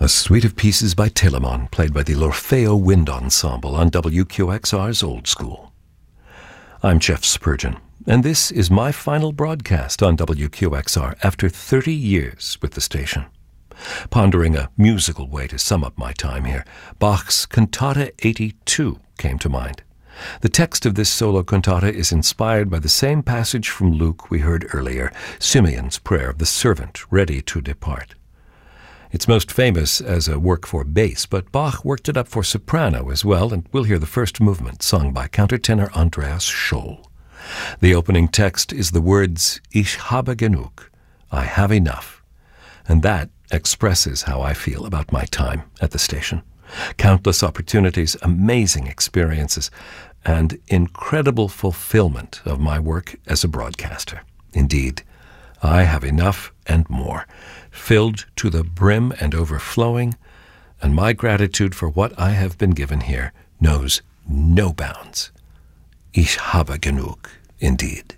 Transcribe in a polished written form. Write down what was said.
A suite of pieces by Telemann, played by the L'Orfeo Wind Ensemble on WQXR's Old School. I'm Jeff Spurgeon, and this is my final broadcast on WQXR after 30 years with the station. Pondering a musical way to sum up my time here, Bach's Cantata 82 came to mind. The text of this solo cantata is inspired by the same passage from Luke we heard earlier, Simeon's prayer of the servant ready to depart. It's most famous as a work for bass, but Bach worked it up for soprano as well, and we'll hear the first movement sung by countertenor Andreas Scholl. The opening text is the words, Ich habe genug, I have enough. And that expresses how I feel about my time at the station. Countless opportunities, amazing experiences, and incredible fulfillment of my work as a broadcaster. Indeed, I have enough and more, filled to the brim and overflowing, and my gratitude for what I have been given here knows no bounds. Ich habe genug, indeed.